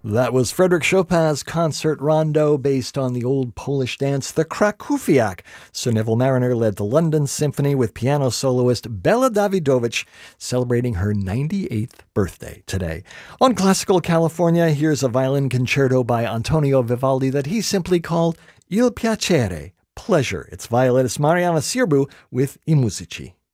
That was Frédéric Chopin's concert rondo based on the old Polish dance, the Krakowiak. Sir Neville Mariner led the London Symphony with piano soloist Bela Davidovich celebrating her 98th birthday today. On Classical California, here's a violin concerto by Antonio Vivaldi that he simply called Il Piacere, pleasure. It's violinist Mariana Sirbu with I Musici.